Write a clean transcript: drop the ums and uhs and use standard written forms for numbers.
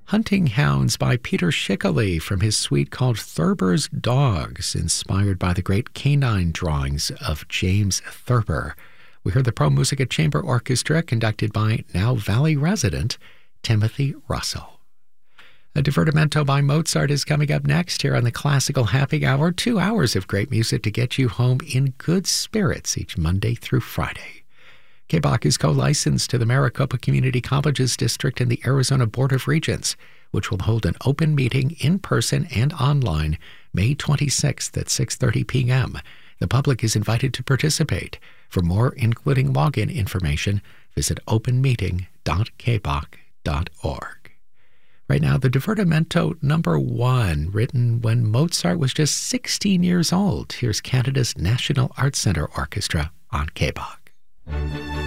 Hunting Hounds by Peter Schickele from his suite called Thurber's Dogs, inspired by the great canine drawings of James Thurber. We heard the Pro Musica Chamber Orchestra conducted by now Valley resident Timothy Russell. A divertimento by Mozart is coming up next here on the Classical Happy Hour. 2 hours of great music to get you home in good spirits each Monday through Friday. KBOC is co-licensed to the Maricopa Community Colleges District and the Arizona Board of Regents, which will hold an open meeting in person and online May 26th at 6:30 p.m. The public is invited to participate. For more, including login information, visit openmeeting.kboc.org. Right now, the Divertimento number 1, written when Mozart was just 16 years old. Here's Canada's National Arts Centre Orchestra on KBOC.